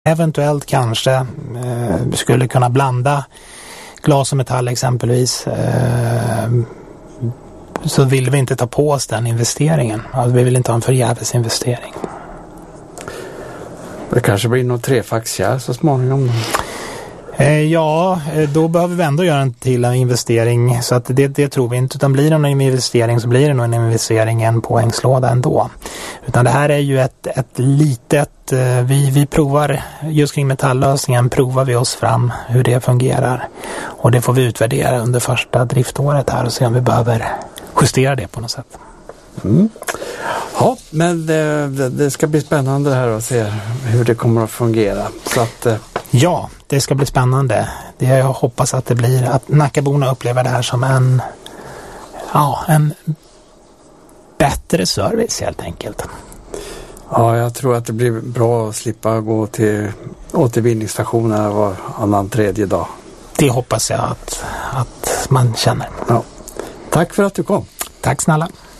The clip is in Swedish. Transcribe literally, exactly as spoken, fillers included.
eventuellt kanske eh, skulle kunna blanda glas och metall exempelvis, eh, så vill vi inte ta på oss den investeringen. Alltså, vi vill inte ha en förgäves investering. Det kanske blir något trefackskärl så småningom. Eh, ja, då behöver vi ändå göra en till en investering, så att det, det tror vi inte. Utan blir det en investering så blir det nog en investering, en poängslåda ändå. Utan det här är ju ett, ett litet, eh, vi, vi provar, just kring metalllösningen provar vi oss fram hur det fungerar. Och det får vi utvärdera under första driftåret här och se om vi behöver justera det på något sätt. Mm. Ja, men det, det, det ska bli spännande här att se hur det kommer att fungera. Så att, eh... Ja, det ska bli spännande. Det jag hoppas att det blir, att Nackaborna upplever det här som en, ja, en bättre service helt enkelt. Ja, jag tror att det blir bra att slippa gå till återvinningsstationer var annan tredje dag. Det hoppas jag att, att man känner. Ja. Tack för att du kom. Tack snälla.